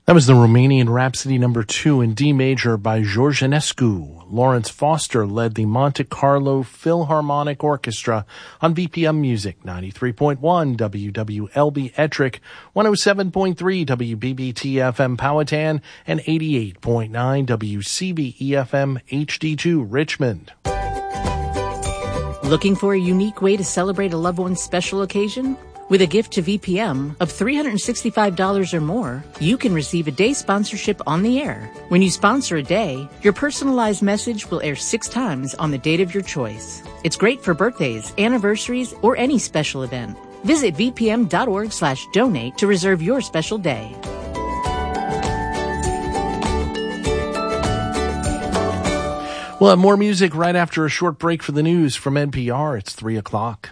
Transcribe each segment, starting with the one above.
That was the Romanian Rhapsody No. 2 in D major by George Enescu. Lawrence Foster led the Monte Carlo Philharmonic Orchestra on BPM Music 93.1 WWLB Ettrick, 107.3 WBBT FM Powhatan, and 88.9 WCBE FM HD2 Richmond. Looking for a unique way to celebrate a loved one's special occasion? With a gift to VPM of $365 or more, you can receive a day sponsorship on the air. When you sponsor a day, your personalized message will air 6 times on the date of your choice. It's great for birthdays, anniversaries, or any special event. Visit vpm.org/donate to reserve your special day. We'll have more music right after a short break for the news from NPR. It's 3 o'clock.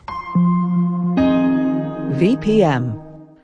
VPM.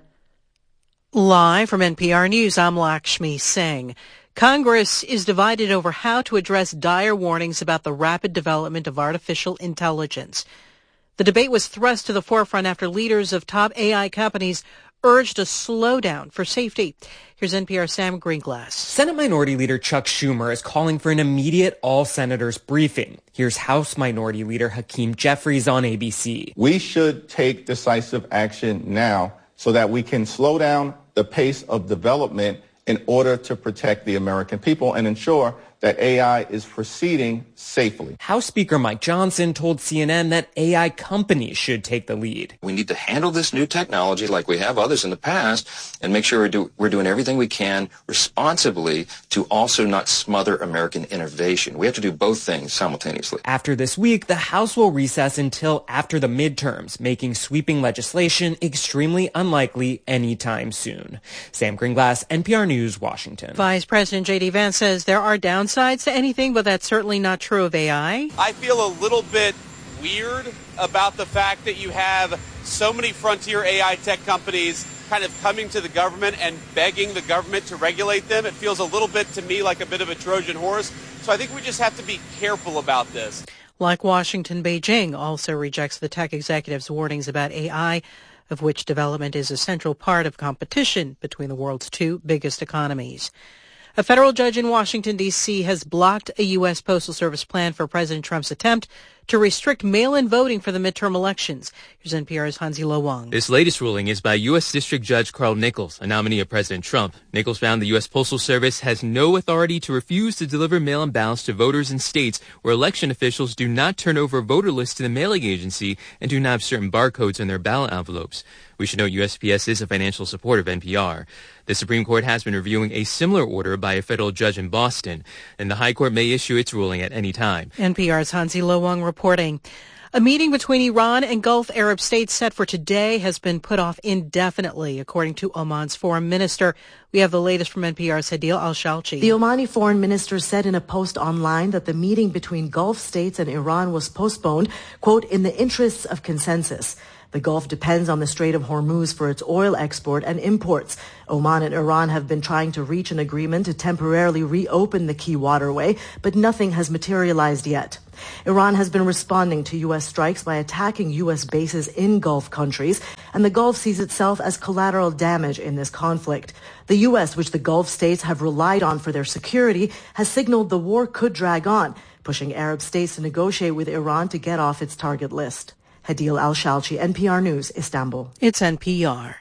Live from NPR News, I'm Lakshmi Singh. Congress is divided over how to address dire warnings about the rapid development of artificial intelligence. The debate was thrust to the forefront after leaders of top AI companies urged a slowdown for safety. Here's NPR's Sam Greenglass. Senate Minority Leader Chuck Schumer is calling for an immediate all-senators briefing. Here's House Minority Leader Hakeem Jeffries on ABC. We should take decisive action now so that we can slow down the pace of development in order to protect the American people and ensure that AI is proceeding safely. House Speaker Mike Johnson told CNN that AI companies should take the lead. We need to handle this new technology like we have others in the past and make sure we're doing everything we can responsibly to also not smother American innovation. We have to do both things simultaneously. After this week, the House will recess until after the midterms, making sweeping legislation extremely unlikely anytime soon. Sam Greenglass, NPR News, Washington. Vice President J.D. Vance says there are downsides to anything, but that's certainly not true of AI. I feel a little bit weird about the fact that you have so many frontier AI tech companies kind of coming to the government and begging the government to regulate them. It feels a little bit to me like a bit of a Trojan horse. So I think we just have to be careful about this. Like Washington, Beijing also rejects the tech executive's warnings about AI, of which development is a central part of competition between the world's 2 biggest economies. A federal judge in Washington, D.C. has blocked a U.S. Postal Service plan for President Trump's attempt to restrict mail-in voting for the midterm elections. Here's NPR's Hansi Lo Wang. This latest ruling is by U.S. District Judge Carl Nichols, a nominee of President Trump. Nichols found the U.S. Postal Service has no authority to refuse to deliver mail-in ballots to voters in states where election officials do not turn over voter lists to the mailing agency and do not have certain barcodes on their ballot envelopes. We should note USPS is a financial supporter of NPR. The Supreme Court has been reviewing a similar order by a federal judge in Boston, and the High Court may issue its ruling at any time. NPR's Hansi Lo Wang reporting. A meeting between Iran and Gulf Arab states set for today has been put off indefinitely, according to Oman's foreign minister. We have the latest from NPR's Hadil Al-Shalchi. The Omani foreign minister said in a post online that the meeting between Gulf states and Iran was postponed, quote, in the interests of consensus. The Gulf depends on the Strait of Hormuz for its oil export and imports. Oman and Iran have been trying to reach an agreement to temporarily reopen the key waterway, but nothing has materialized yet. Iran has been responding to U.S. strikes by attacking U.S. bases in Gulf countries, and the Gulf sees itself as collateral damage in this conflict. The U.S., which the Gulf states have relied on for their security, has signaled the war could drag on, pushing Arab states to negotiate with Iran to get off its target list. Hadil Al-Shalchi, NPR News, Istanbul. It's NPR.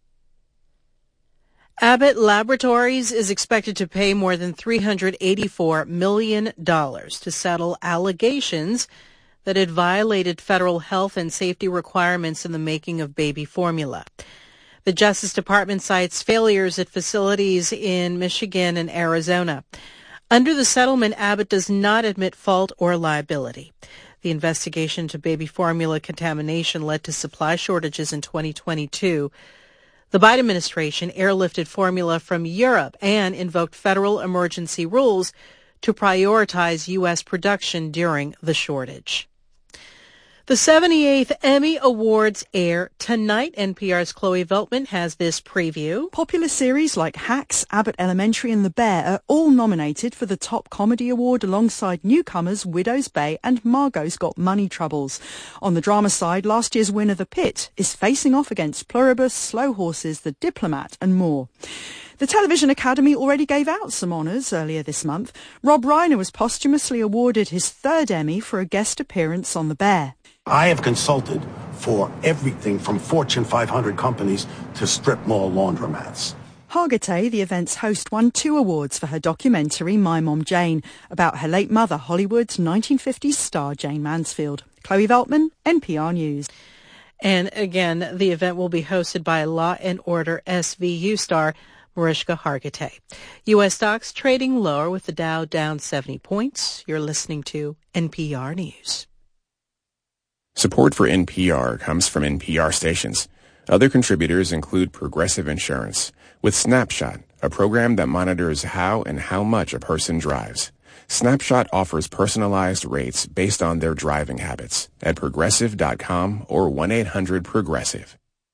Abbott Laboratories is expected to pay more than $384 million to settle allegations that it violated federal health and safety requirements in the making of baby formula. The Justice Department cites failures at facilities in Michigan and Arizona. Under the settlement, Abbott does not admit fault or liability. The investigation into baby formula contamination led to supply shortages in 2022. The Biden administration airlifted formula from Europe and invoked federal emergency rules to prioritize U.S. production during the shortage. The 78th Emmy Awards air tonight. NPR's Chloe Veltman has this preview. Popular series like Hacks, Abbott Elementary and The Bear are all nominated for the Top Comedy Award alongside newcomers Widow's Bay and Margot's Got Money Troubles. On the drama side, last year's winner The Pit is facing off against Pluribus, Slow Horses, The Diplomat and more. The Television Academy already gave out some honours earlier this month. Rob Reiner was posthumously awarded his third Emmy for a guest appearance on The Bear. I have consulted for everything from Fortune 500 companies to strip mall laundromats. Hargitay, the event's host, won 2 awards for her documentary My Mom Jane, about her late mother, Hollywood's 1950s star Jane Mansfield. Chloe Veltman, NPR News. And again, the event will be hosted by Law & Order SVU star Mariska Hargitay. U.S. stocks trading lower with the Dow down 70 points. You're listening to NPR News. Support for NPR comes from NPR stations. Other contributors include Progressive Insurance, with Snapshot, a program that monitors how and how much a person drives. Snapshot offers personalized rates based on their driving habits at Progressive.com or 1-800-PROGRESSIVE.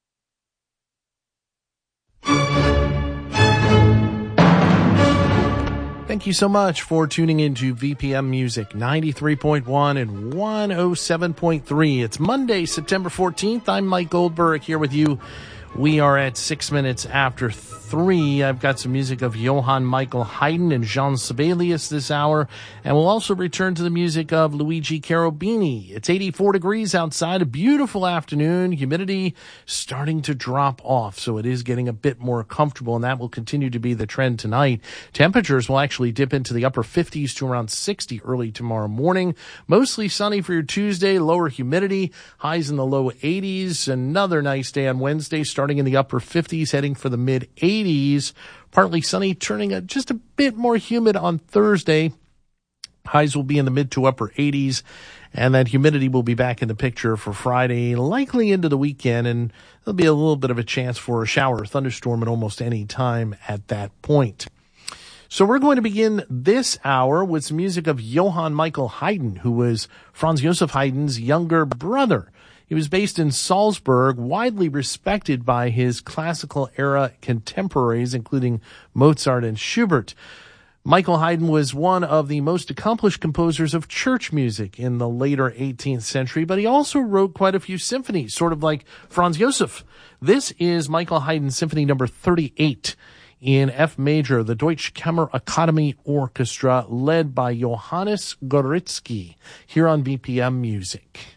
Thank you so much for tuning into VPM Music 93.1 and 107.3. It's Monday, September 14th. I'm Mike Goldberg here with you. We are at 6 minutes after 3. I've got some music of Johann Michael Haydn and Jean Sibelius this hour, and we'll also return to the music of Luigi Cherubini. It's 84 degrees outside, a beautiful afternoon, humidity starting to drop off, so it is getting a bit more comfortable, and that will continue to be the trend tonight. Temperatures will actually dip into the upper 50s to around 60 early tomorrow morning. Mostly sunny for your Tuesday, lower humidity, highs in the low 80s. Another nice day on Wednesday, starting in the upper 50s, heading for the mid-80s. Partly sunny, turning just a bit more humid on Thursday. Highs will be in the mid to upper 80s, and that humidity will be back in the picture for Friday, likely into the weekend, and there'll be a little bit of a chance for a shower or thunderstorm at almost any time at that point. So we're going to begin this hour with some music of Johann Michael Haydn, who was Franz Joseph Haydn's younger brother. He was based in Salzburg, widely respected by his classical-era contemporaries, including Mozart and Schubert. Michael Haydn was one of the most accomplished composers of church music in the later 18th century, but he also wrote quite a few symphonies, sort of like Franz Joseph. This is Michael Haydn's Symphony number 38 in F major, the Deutsche Kammerakademie Orchestra, led by Johannes Gorizki, here on VPM Music.